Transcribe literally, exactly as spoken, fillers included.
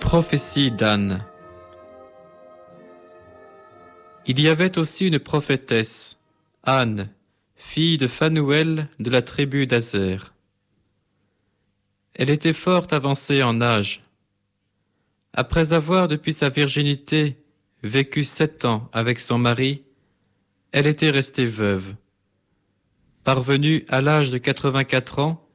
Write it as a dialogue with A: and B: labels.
A: Prophétie d'Anne. Il y avait aussi une prophétesse, Anne, fille de Phanuel de la tribu d'Aser. Elle était fort avancée en âge. Après avoir, depuis sa virginité, vécu sept ans avec son mari, elle était restée veuve. Parvenue à l'âge de quatre-vingt-quatre ans,